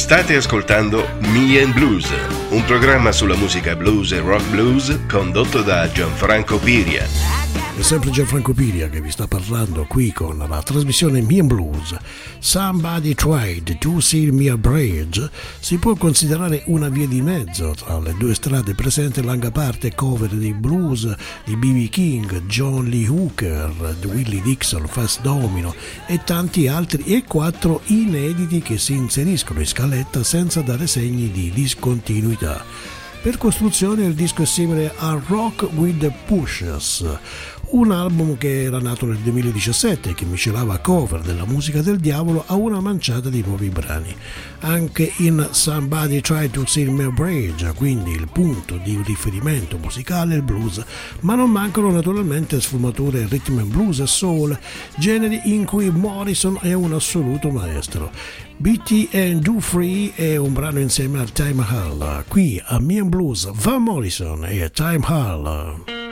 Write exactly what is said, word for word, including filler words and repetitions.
State ascoltando Me and Blues, un programma sulla musica blues e rock blues condotto da Gianfranco Piria. È sempre Gianfranco Piria che vi sta parlando qui con la trasmissione Me and Blues. Somebody Tried to Seal Me a Bridge si può considerare una via di mezzo tra le due strade presenti in larga parte cover di blues di B B King, John Lee Hooker, Willie Dixon, Fats Domino e tanti altri, e quattro inediti che si inseriscono in scaletta senza dare segni di discontinuità. Per costruzione il disco è simile a Rock with the Pushers, un album che era nato nel duemiladiciassette e che miscelava cover della musica del diavolo a una manciata di nuovi brani. Anche in Somebody Tried to Seal Me a Bridge, quindi il punto di riferimento musicale è il blues, ma non mancano naturalmente sfumature rhythm and blues e soul, generi in cui Morrison è un assoluto maestro. Beatty and Do Free è un brano insieme a Time Hall. Qui a Me and Blues, Van Morrison e Time Hall.